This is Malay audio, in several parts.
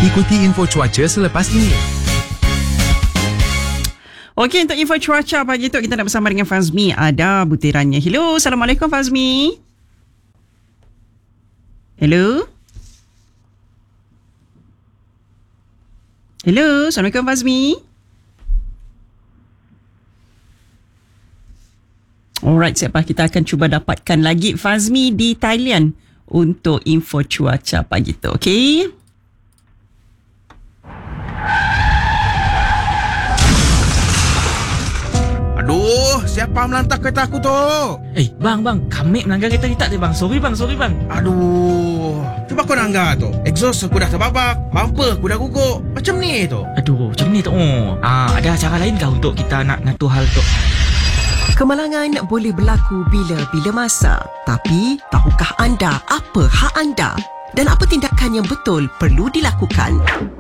Ikuti info cuaca selepas ini. Okey, untuk info cuaca pagi tu kita nak bersama dengan Fazmi. Ada butirannya. Hello, Assalamualaikum Fazmi. Hello. Hello, Assalamualaikum Fazmi. Alright, siapa kita akan cuba dapatkan lagi Fazmi di Thailand untuk info cuaca pagi tu. Okey. Aduh, siapa melantah kereta aku tu? Bang, kami melanggar kereta kita tu bang. Sorry bang. Aduh, cuba kau langgar tu. Exhaust aku dah terbabak, bumper aku dah guguk. Macam ni tu. Aduh, macam ni tu. Ada cara lain kah untuk kita nak ngatur hal tu? Kemalangan boleh berlaku bila-bila masa. Tapi, tahukah anda apa hak anda? Dan apa tindakan yang betul perlu dilakukan?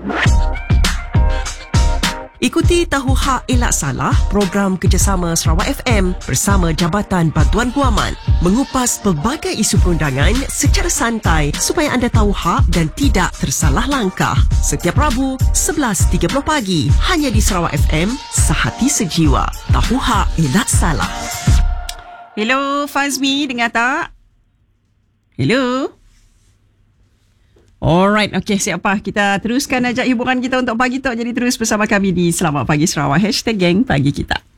Ikuti Tahu Hak Elak Salah, program kerjasama Sarawak FM bersama Jabatan Bantuan Guaman mengupas pelbagai isu perundangan secara santai supaya anda tahu hak dan tidak tersalah langkah. Setiap Rabu, 11.30 pagi, hanya di Sarawak FM, sehati sejiwa. Tahu Hak Elak Salah. Hello Fazmi, dengar tak? Hello. Alright, okay, siapa? Kita teruskan ajak hiburan kita untuk pagi tu. Jadi terus bersama kami di Selamat Pagi Sarawak. #Geng Pagi Kita.